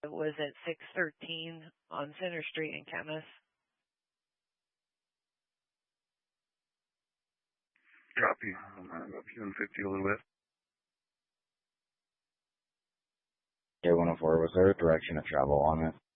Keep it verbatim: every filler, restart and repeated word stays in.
It was at six thirteen on Center Street in Camas. Copy. I'm up seven fifty a little bit. K one oh four, was there a direction of travel on it?